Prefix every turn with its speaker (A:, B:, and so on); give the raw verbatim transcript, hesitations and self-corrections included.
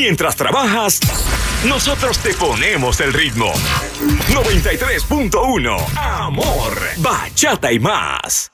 A: Mientras trabajas, nosotros te ponemos el ritmo. noventa y tres punto uno. Amor, bachata y más.